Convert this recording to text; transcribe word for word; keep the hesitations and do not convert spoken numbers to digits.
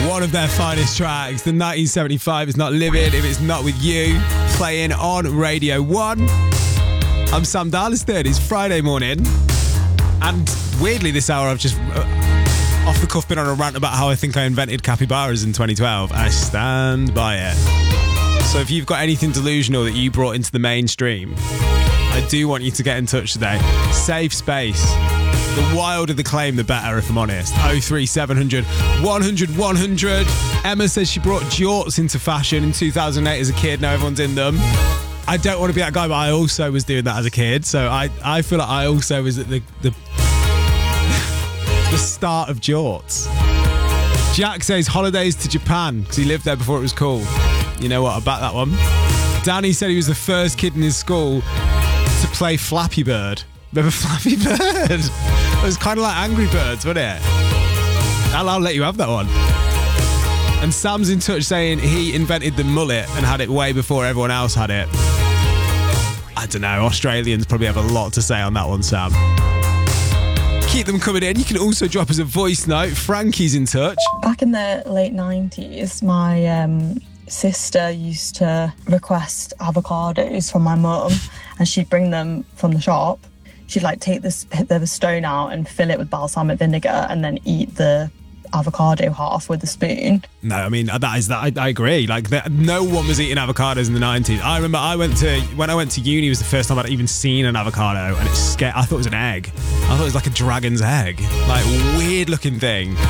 One of their finest tracks, the nineteen seventy-five Is Not Living If It's Not With You, playing on Radio one. I'm Sam Darliston. It's Friday morning, and weirdly this hour I've just uh, off the cuff been on a rant about how I think I invented capybaras in twenty twelve. I stand by it. So if you've got anything delusional that you brought into the mainstream, I do want you to get in touch today. Safe space. The wilder the claim, the better, if I'm honest. oh three seven hundred, one hundred, one hundred. Emma says she brought jorts into fashion in two thousand eight as a kid. Now everyone's in them. I don't want to be that guy, but I also was doing that as a kid. So I, I feel like I also was at the, the, the start of jorts. Jack says holidays to Japan because he lived there before it was cool. You know what? I back that one. Danny said he was the first kid in his school to play Flappy Bird. Remember Flappy Bird? It was kind of like Angry Birds, wasn't it? I'll, I'll let you have that one. And Sam's in touch saying he invented the mullet and had it way before everyone else had it. I don't know. Australians probably have a lot to say on that one, Sam. Keep them coming in. You can also drop us a voice note. Frankie's in touch. Back in the late nineties, my um, sister used to request avocados from my mum, and she'd bring them from the shop. She'd like take this the stone out and fill it with balsamic vinegar and then eat the avocado half with a spoon. No, I mean, that is that. I, I agree. Like, the, no one was eating avocados in the nineties. I remember I went to, when I went to uni, it was the first time I'd even seen an avocado, and it scared, I thought it was an egg. I thought it was like a dragon's egg. Like, weird looking thing.